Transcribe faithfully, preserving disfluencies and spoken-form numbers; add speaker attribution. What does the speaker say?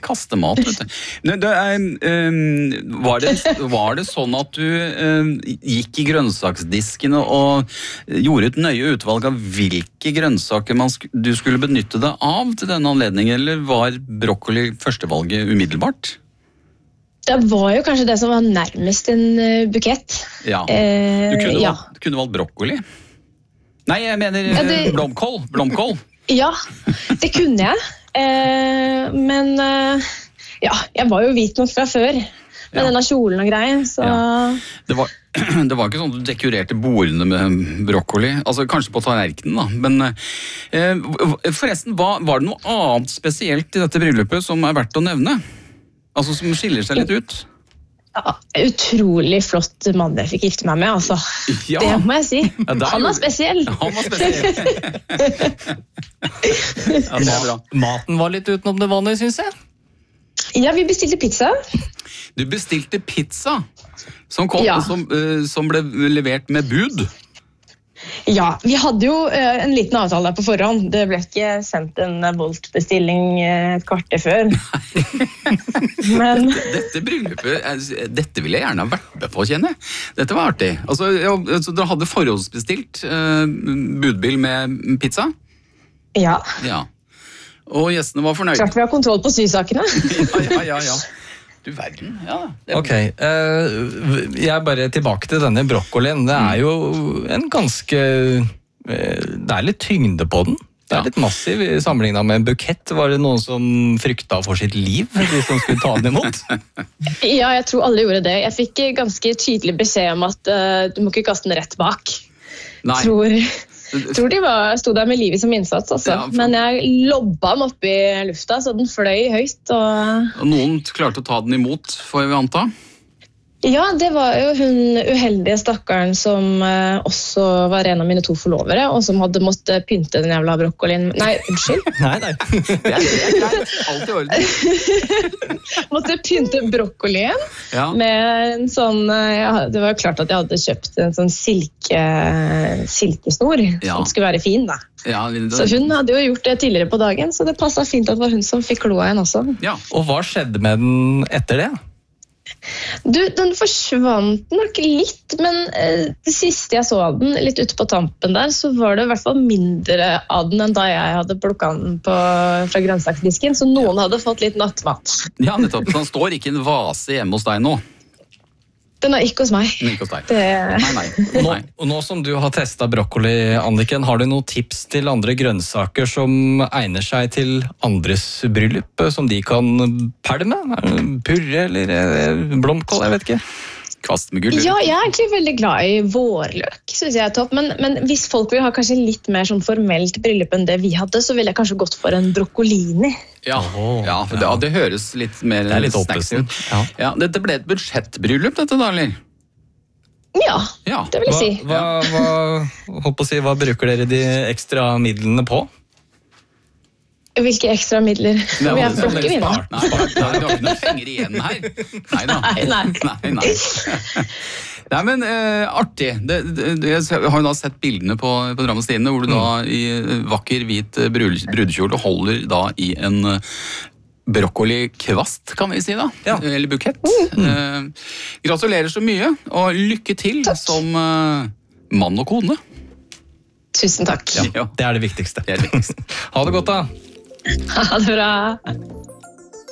Speaker 1: kaste mat, vet du. Det, det er, um, var, det, var det sånn at du um, gikk i grønnsaksdisken og gjorde et nøye utvalg av hvilke grønnsaker man sk- du skulle benytte deg av til denne anledningen, eller var brokkoli førstevalget umiddelbart?
Speaker 2: Det var jo kanskje det som var nærmest en uh, bukett.
Speaker 1: Ja,
Speaker 2: Eh,
Speaker 1: du kunne,
Speaker 2: ja.
Speaker 1: valgt, du kunne valgt brokkoli. Nei, jeg mener
Speaker 2: Ja, det-
Speaker 1: blomkål. Blomkål.
Speaker 2: Ja, det kunne jeg. Eh, men eh, ja, jeg var jo hvit nok fra før med
Speaker 1: Ja.
Speaker 2: denne kjolen og greier, så
Speaker 1: Ja. Det var, det var ikke sånn at du dekorerte bordene med brokkoli, altså kanskje på tallerkenen da, men eh, forresten, hva, var det noe annet spesielt i dette bryllupet som er verdt å nevne? Altså som skiller seg litt ut?
Speaker 2: ja, utrolig flott mann jeg fikk gifte meg med, altså.
Speaker 1: Ja.
Speaker 2: Det må jeg si.
Speaker 1: Ja, det er
Speaker 2: Han
Speaker 1: jo-
Speaker 2: var spesiell.
Speaker 1: Han var spesiell. Ja, det er bra.
Speaker 3: Maten var litt utenom det vanlige, synes jeg.
Speaker 2: Ja, vi bestilte pizza.
Speaker 1: Du bestilte pizza som, kom,
Speaker 2: Ja.
Speaker 1: som, eh, som ble levert med bud.
Speaker 2: Ja, vi hadde jo eh, en liten avtale på forhånd. Det ble ikke sendt en Bolt-bestilling eh, et kvarter før. Men
Speaker 1: Dette bryllupet, eh, dette ville jeg gjerne ha vært med på, kjenner jeg. Dette var artig. Altså, ja, altså, dere hadde forhåndsbestilt eh, budbil med pizza?
Speaker 2: ja,
Speaker 1: Ja. Og gjestene var fornøyd.
Speaker 2: klart vi har kontroll på sysakene.
Speaker 1: Ja, ja, ja, ja. Du verden, ja. Det
Speaker 3: Ok, eh, jeg er bare tilbake til denne brokkolien. Det er jo en ganske... eh, det er litt tyngde på den. Det er
Speaker 1: Ja.
Speaker 3: litt massiv i sammenlignet med en bukett. Var det noen som frykta for sitt liv, de som skulle ta den imot?
Speaker 2: Ja, jeg tror alle gjorde det. Jeg fikk ganske tydelig beskjed om at eh, du må ikke kaste den rett bak.
Speaker 1: Nei.
Speaker 2: Tror, tror de var, sto der med livet som innsats, altså.
Speaker 1: Ja, for-
Speaker 2: Men jeg lobba den opp i lufta, så den fløy høyt. Og
Speaker 1: Og noen klarte å ta den imot, får vi anta.
Speaker 2: ja, det var jo hun uheldige stakkaren som eh, også var en av mine to forlovere, og som hadde måttet pynte den jævla brokkolien. Nei, unnskyld.
Speaker 3: Nei, nei.
Speaker 1: Det er, det er greit. Alt i orden.
Speaker 2: Måtte pynte brokkolien
Speaker 1: Ja.
Speaker 2: med en sånn eh, ja, det var jo klart at jeg hadde kjøpt en sånn silke, silkesnor
Speaker 1: Ja.
Speaker 2: som skulle være fin, da.
Speaker 1: Ja, det-
Speaker 2: Så hun hadde jo gjort det tidligere på dagen, så det passet fint at det var hun som fikk kloa igjen også.
Speaker 1: ja.
Speaker 3: Og hva skjedde med den etter det?
Speaker 2: Du, den forsvant nok litt, men eh, det siste jeg så av den, litt ute på tampen der, så var det i hvert fall mindre av den enn da jeg hadde plukket den på, fra grønnsaksdisken, så noen hadde fått litt nattmat.
Speaker 1: Ja, nettopp. Så han står ikke i en vase hjemme hos deg nå.
Speaker 2: Den er ikke hos meg.
Speaker 1: Men ikke hos deg.
Speaker 2: Det,
Speaker 1: Nei, nei.
Speaker 3: Nå,
Speaker 1: nei.
Speaker 3: og nå som du har testet brokkoli, Anniken, har du noen tips til andre grønnsaker som egner seg til andres bryllup, eh, som de kan pælme? Purre eller eh, blomkål, jeg vet ikke.
Speaker 1: Kvast med gull.
Speaker 2: ja, jeg er egentlig veldig glad i vårløk, synes jeg er topp, men, men hvis folk vil ha kanskje litt mer sånn formelt bryllup enn det vi hadde, så ville jeg kanskje gått for en brokkolini.
Speaker 1: Ja, ja, for det, ja, det høres litt mer
Speaker 3: Det er litt
Speaker 1: snacksy ut.
Speaker 3: oppesen. Ja.
Speaker 1: Ja, dette ble et budsjettbryllup, dette da, eller?
Speaker 2: Ja,
Speaker 1: Ja.
Speaker 2: det vil jeg
Speaker 3: Hva,
Speaker 2: si.
Speaker 3: hva, hva, håper å si, hva bruker dere de ekstra midlene på?
Speaker 2: Hvilke ekstra midler?
Speaker 1: Ja,
Speaker 2: Vi er
Speaker 1: det-
Speaker 2: får ikke vinne.
Speaker 1: Nei, nei, du har ikke noe penger igjen her. Nei da.
Speaker 2: Nei, nei.
Speaker 1: Nei, nei. Nei, men eh, artig. Det, det, det, jeg har jo da sett bildene på, på Drammens Tidende, hvor du da i eh, vakker hvit eh, brud- brudekjole holder da i en eh, brokkolikvast, kan vi si da.
Speaker 3: Ja.
Speaker 1: Eller bukett. Eh, gratulerer så mye, og lykke til som eh, mann og kone.
Speaker 2: Tusen takk.
Speaker 1: Ja,
Speaker 3: Det er det viktigste.
Speaker 1: det er det viktigste.
Speaker 3: Ha det godt, da.
Speaker 2: Ha det bra.